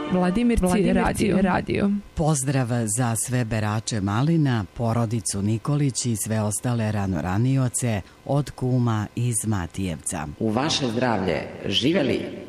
Vladimirci radio. Pozdrav za sve berače malina, porodicu Nikolić i sve ostale ranoranioce od kuma iz Matijevca. U vaše zdravlje, živeli!